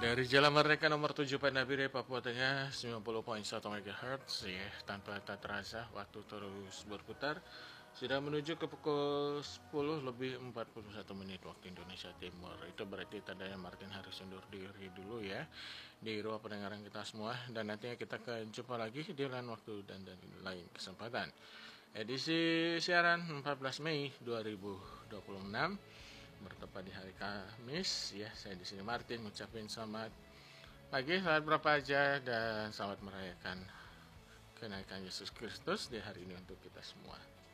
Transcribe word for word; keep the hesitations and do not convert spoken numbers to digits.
Dari Jalan Merdeka nomor tujuh Pandabire, Papua Tengah, sembilan puluh koma satu megahertz ya, tanpa tak terasa waktu terus berputar. Sudah menuju ke pukul sepuluh lebih empat puluh satu menit waktu Indonesia Timur. Itu berarti tandanya Martin harus undur diri dulu ya di ruang pendengaran kita semua, dan nantinya kita akan jumpa lagi di lain waktu dan, dan lain kesempatan. Edisi siaran empat belas Mei dua ribu dua puluh enam bertepat di hari Kamis ya. Saya di sini Martin ngucapin selamat pagi, selamat berapa aja, dan selamat merayakan kenaikan Yesus Kristus di hari ini untuk kita semua.